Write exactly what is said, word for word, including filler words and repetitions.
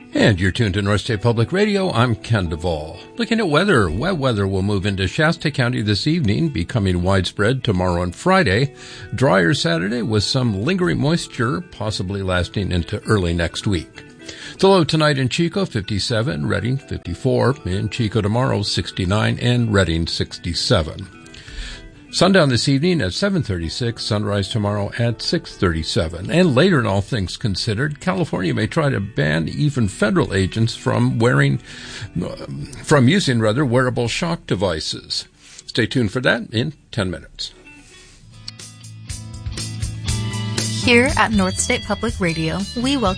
And you're tuned to North State Public Radio. I'm Ken Duvall. Looking at weather. Wet weather will move into Shasta County this evening, becoming widespread tomorrow and Friday. Drier Saturday with some lingering moisture, possibly lasting into early next week. The low tonight in Chico, fifty-seven, Redding, fifty-four, in Chico tomorrow, sixty-nine, and Redding, sixty-seven. Sundown this evening at seven thirty-six, sunrise tomorrow at six thirty-seven. And later in All Things Considered, California may try to ban even federal agents from wearing, from using rather, wearable shock devices. Stay tuned for that in ten minutes. Here at North State Public Radio, we welcome